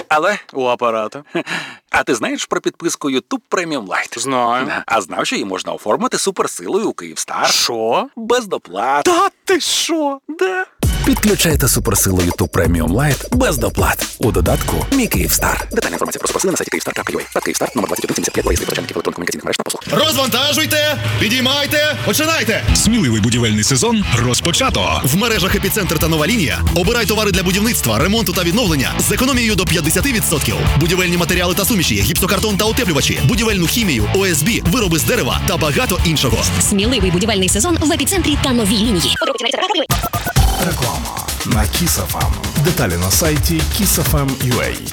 Але У апарата. А ти знаєш про підписку YouTube Premium Lite? Знаю. А знав, що її можна оформити суперсилою у Київстар? Що? Без доплат. Та ти що? Да. Підключайте суперсилу YouTube Premium Lite без доплат. У додатку «Мій Київстар». Детальна інформація про суперсили на сайті Kyivstar.ua. Та Київстар, номер 2175, реєстр почальників електронно-комунікаційних мереж та послуг. Розвантажуйте, підіймайте, починайте! Сміливий будівельний сезон розпочато. В мережах «Епіцентр» та «Нова лінія» обирай товари для будівництва, ремонту та відновлення з економією до 50%. Будівельні матеріали та суміші, гіпсокартон та утеплювачі, будівельну хімію, ОСБ, вироби з дерева та багато іншого. Сміливий будівельний сезон в «Епіцентрі» та «Новій лінії». Реклама на Kiss FM. Деталі на сайті kissfm.ua.